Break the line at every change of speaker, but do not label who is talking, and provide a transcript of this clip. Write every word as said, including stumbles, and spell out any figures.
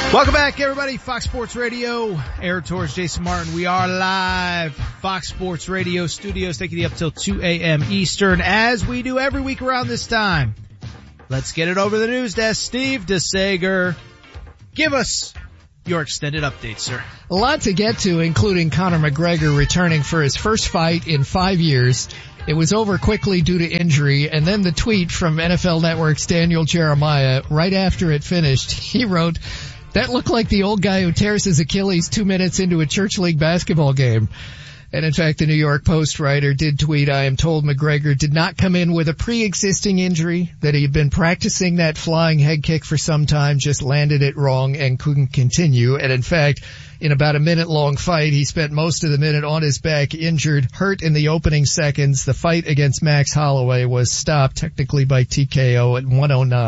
Welcome back, everybody. Fox Sports Radio, Eric Torres, Jason Martin. We are live. Fox Sports Radio studios taking you up till two a.m. Eastern, as we do every week around this time. Let's get it over to the news desk. Steve DeSager, give us your extended update, sir.
A lot to get to, including Conor McGregor returning for his first fight in five years. It was over quickly due to injury, and then the tweet from N F L Network's Daniel Jeremiah right after it finished. He wrote, "That looked like the old guy who tears his Achilles two minutes into a church league basketball game." And in fact, the New York Post writer did tweet, "I am told McGregor did not come in with a pre-existing injury, that he had been practicing that flying head kick for some time, just landed it wrong and couldn't continue." And in fact, in about a minute-long fight, he spent most of the minute on his back, injured, hurt in the opening seconds. The fight against Max Holloway was stopped technically by T K O at one oh nine.